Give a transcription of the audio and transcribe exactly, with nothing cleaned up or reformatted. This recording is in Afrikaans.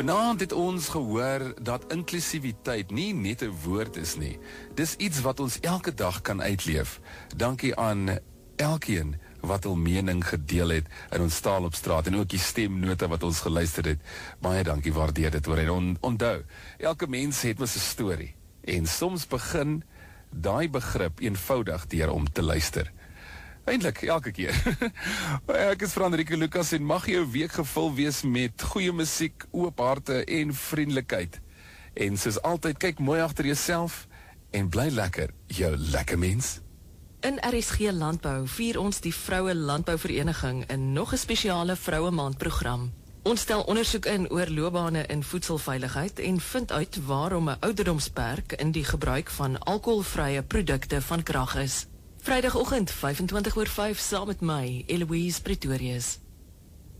Vanaand het ons gehoor dat inklusiwiteit nie net 'n woord is nie. Dis iets wat ons elke dag kan uitleef. Dankie aan elkeen wat hul mening gedeel het in ons taal op straat en ook die stemnote wat ons geluister het. Baie dankie, waardeer dit hoor. En on, onthou, elke mens het mos 'n storie. En soms begin daai begrip eenvoudig deur om te luister. Eintlik, elke keer. Ek is Frans-Rico Lucas en mag jou week gevul wees met goeie musiek, oop harte en vriendelikheid. En soos altyd, kyk mooi agter jouself en bly lekker, jou lekker mens. In R S G Landbou vier ons die Vroue Landbouvereniging in nog 'n spesiale Vroue Maand program. Ons stel ondersoek in oor loopbane in voedselveiligheid en vind uit waarom 'n ouderdomsperk in die gebruik van alkoholvrye produkte van krag is. Vrydagoggend vyf en twintig oor vyf saam met my, Eloise Pretorius.